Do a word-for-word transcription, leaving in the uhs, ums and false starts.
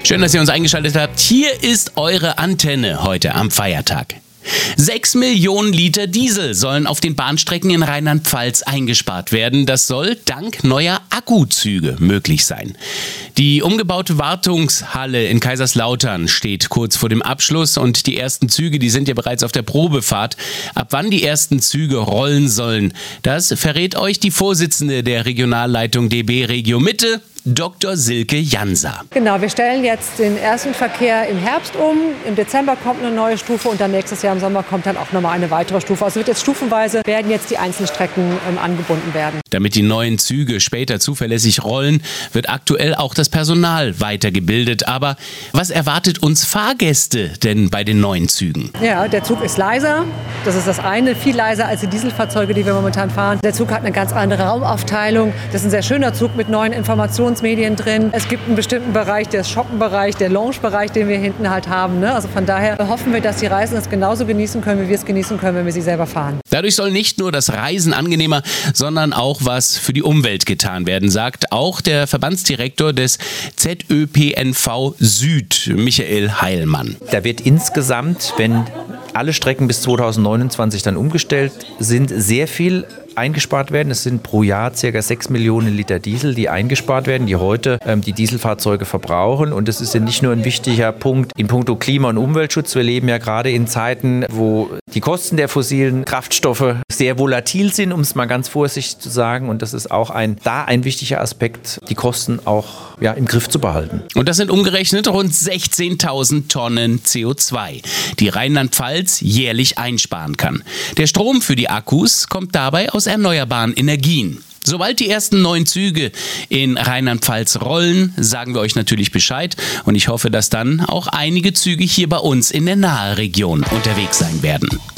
Schön, dass ihr uns eingeschaltet habt. Hier ist eure Antenne heute am Feiertag. Sechs Millionen Liter Diesel sollen auf den Bahnstrecken in Rheinland-Pfalz eingespart werden. Das soll dank neuer Akkuzüge möglich sein. Die umgebaute Wartungshalle in Kaiserslautern steht kurz vor dem Abschluss und die ersten Züge, die sind ja bereits auf der Probefahrt. Ab wann die ersten Züge rollen sollen, das verrät euch die Vorsitzende der Regionalleitung D B Regio Mitte, Doktor Silke Jansa. Genau, wir stellen jetzt den ersten Verkehr im Herbst um. Im Dezember kommt eine neue Stufe und dann nächstes Jahr im Sommer kommt dann auch nochmal eine weitere Stufe. Also wird jetzt stufenweise werden jetzt die einzelnen Strecken ähm, angebunden werden. Damit die neuen Züge später zuverlässig rollen, wird aktuell auch das Personal weitergebildet. Aber was erwartet uns Fahrgäste denn bei den neuen Zügen? Ja, der Zug ist leiser. Das ist das eine, viel leiser als die Dieselfahrzeuge, die wir momentan fahren. Der Zug hat eine ganz andere Raumaufteilung. Das ist ein sehr schöner Zug mit neuen Informationen. Medien drin. Es gibt einen bestimmten Bereich, der Shoppenbereich, der Lounge-Bereich, den wir hinten halt haben. Ne? Also von daher hoffen wir, dass die Reisenden es genauso genießen können, wie wir es genießen können, wenn wir sie selber fahren. Dadurch soll nicht nur das Reisen angenehmer, sondern auch was für die Umwelt getan werden, sagt auch der Verbandsdirektor des Z Ö P N V Süd, Michael Heilmann. Da wird insgesamt, wenn alle Strecken bis zweitausendneunundzwanzig dann umgestellt sind, sehr viel eingespart werden. Es sind pro Jahr ca. sechs Millionen Liter Diesel, die eingespart werden, die heute ähm, die Dieselfahrzeuge verbrauchen. Und das ist ja nicht nur ein wichtiger Punkt in puncto Klima- und Umweltschutz. Wir leben ja gerade in Zeiten, wo die Kosten der fossilen Kraftstoffe sehr volatil sind, um es mal ganz vorsichtig zu sagen. Und das ist auch ein, da ein wichtiger Aspekt, die Kosten auch ja, im Griff zu behalten. Und das sind umgerechnet rund sechzehntausend Tonnen C O zwei, die Rheinland-Pfalz jährlich einsparen kann. Der Strom für die Akkus kommt dabei aus erneuerbaren Energien. Sobald die ersten neun Züge in Rheinland-Pfalz rollen, sagen wir euch natürlich Bescheid. Und ich hoffe, dass dann auch einige Züge hier bei uns in der Nahregion unterwegs sein werden.